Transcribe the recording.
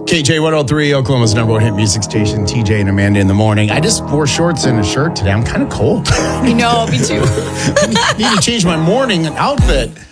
KJ 103, Oklahoma's number one hit music station, TJ and Amanda in the morning. I just wore shorts and a shirt today. I'm kind of cold. I know, me too. I need to change my morning outfit.